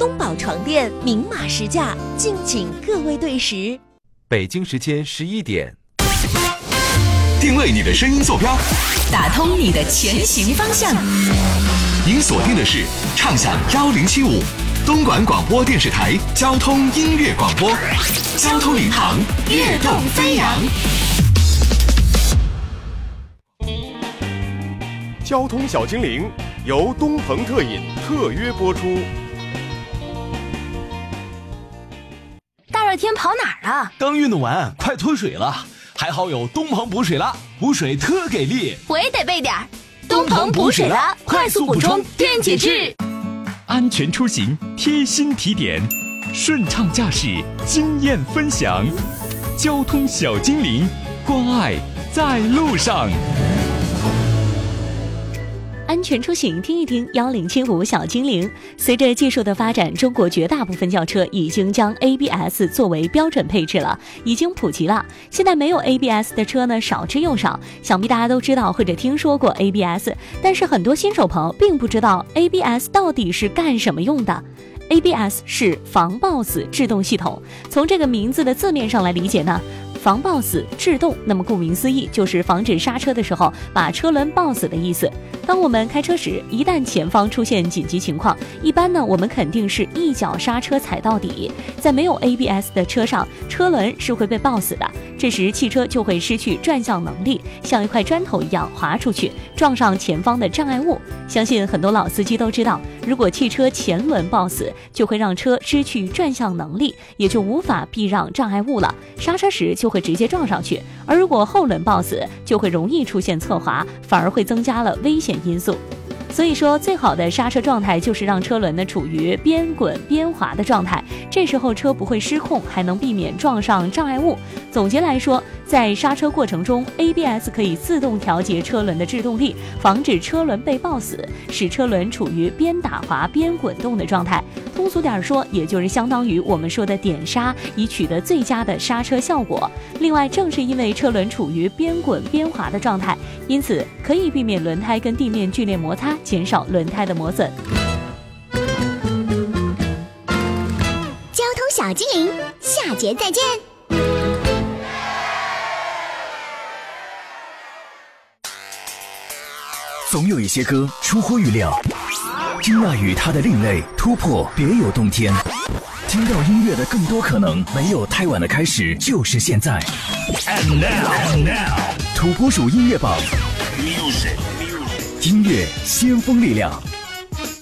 东宝床垫明码实价，敬请各位对时。 北京时间11点， 定位你的声音坐标， 打通你的前行方向。 您锁定的是畅享1075东莞广播电视台交通音乐广播，交通领航，跃动飞扬。 交通小精灵由东鹏特饮特约播出。 大热天跑哪儿啊？ 刚运动完，快脱水了，还好有东鹏补水了，补水特给力。 我也得备点东鹏补水了，快速补充电解质。 安全出行贴心提点，顺畅驾驶经验分享，交通小精灵，关爱在路上。 安全出行，听一听1075小精灵。随着技术的发展，中国绝大部分轿车已经将 ABS 作为标准配置了，已经普及了。现在没有 ABS 的车呢，少之又少。想必大家都知道或者听说过 ABS， 但是很多新手朋友并不知道 ABS 到底是干什么用的。ABS 是防抱死制动系统，从这个名字的字面上来理解呢，防抱死制动，那么顾名思义就是防止刹车的时候把车轮抱死的意思。当我们开车时，一旦前方出现紧急情况，一般呢我们肯定是一脚刹车踩到底。在没有 ABS 的车上，车轮是会被抱死的，这时汽车就会失去转向能力，像一块砖头一样滑出去，撞上前方的障碍物。相信很多老司机都知道，如果汽车前轮抱死，就会让车失去转向能力，也就无法避让障碍物了，刹车时就会直接撞上去。而如果后轮抱死，就会容易出现侧滑，反而会增加了危险因素。所以说，最好的刹车状态就是让车轮呢处于边滚边滑的状态，这时候车不会失控，还能避免撞上障碍物。总结来说，在刹车过程中 ABS 可以自动调节车轮的制动力，防止车轮被抱死，使车轮处于边打滑边滚动的状态。通俗点说，也就是相当于我们说的点刹，以取得最佳的刹车效果。另外，正是因为车轮处于边滚边滑的状态，因此可以避免轮胎跟地面剧烈摩擦，减少轮胎的磨损。 交通小精灵，下节再见。 总有一些歌出乎预料，惊讶于它的另类突破，别有洞天。听到音乐的更多可能，没有太晚的开始，就是现在。And now, 土拨鼠音乐榜，音乐先锋力量。